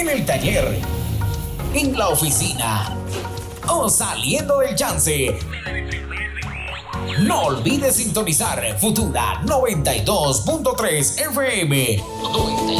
en el taller, en la oficina o saliendo del chance. No olvides sintonizar Futura 92.3 FM.